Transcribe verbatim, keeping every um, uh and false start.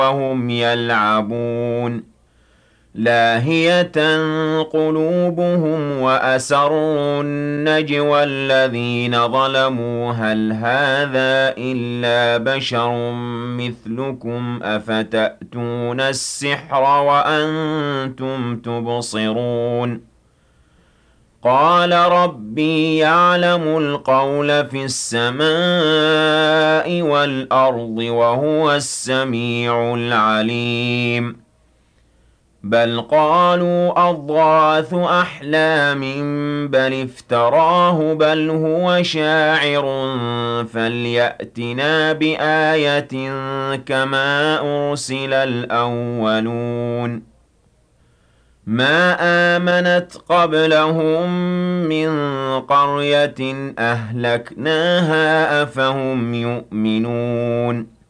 وهم يلعبون لاهية قلوبهم وأسروا النجوى الذين ظلموا هل هذا إلا بشر مثلكم أفتأتون السحر وأنتم تبصرون قال ربي يعلم القول في السماء والأرض وهو السميع العليم بل قالوا أضغاث أحلام بل افتراه بل هو شاعر فليأتنا بآية كما أرسل الأولون ما آمنت قبلهم من قرية أهلكناها أفهم يؤمنون